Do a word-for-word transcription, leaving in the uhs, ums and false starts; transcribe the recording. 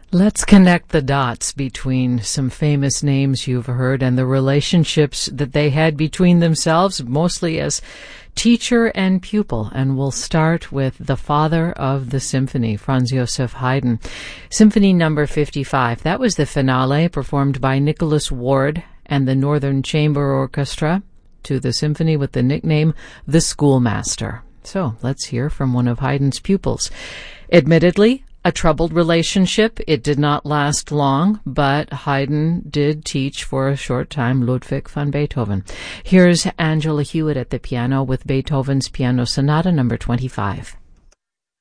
Let's connect the dots between some famous names you've heard and the relationships that they had between themselves, mostly as teacher and pupil. And we'll start with the father of the symphony, Franz Joseph Haydn. Symphony number fifty-five. That was the finale performed by Nicholas Ward and the Northern Chamber Orchestra to the symphony with the nickname The Schoolmaster. So let's hear from one of Haydn's pupils. Admittedly, a troubled relationship. It did not last long, but Haydn did teach for a short time Ludwig van Beethoven. Here's Angela Hewitt at the piano with Beethoven's Piano Sonata number twenty-five.